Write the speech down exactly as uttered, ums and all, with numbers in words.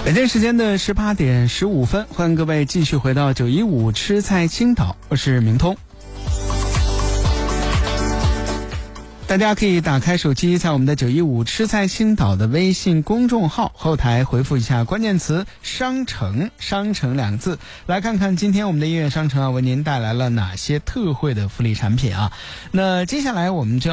北京时间的十八点十五分，欢迎各位继续回到九一五吃菜青岛，我是明通。大家可以打开手机，在我们的九一五吃菜青岛的微信公众号后台回复一下关键词商城，商城两个字，来看看今天我们的音乐商城啊为您带来了哪些特惠的福利产品啊。那接下来我们就